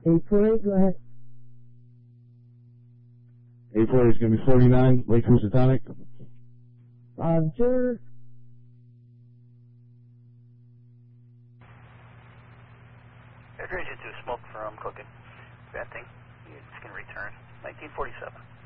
848, go ahead. 848 is going to be 49, Lake Housatonic. Roger. Air Region 2, smoke from cooking. Venting. It's going to return. 1947.